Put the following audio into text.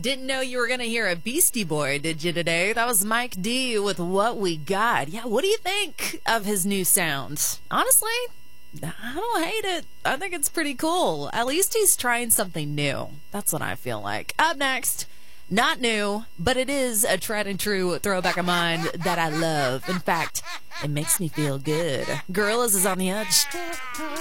Didn't know you were going to hear a Beastie Boy, did you, today? That was Mike D with What We Got. Yeah, what do you think of his new sound? Honestly, I don't hate it. I think it's pretty cool. At least he's trying something new. That's what I feel like. Up next, not new, but it is a tried and true throwback of mine that I love. In fact, it makes me feel good. Gorillaz is on the edge.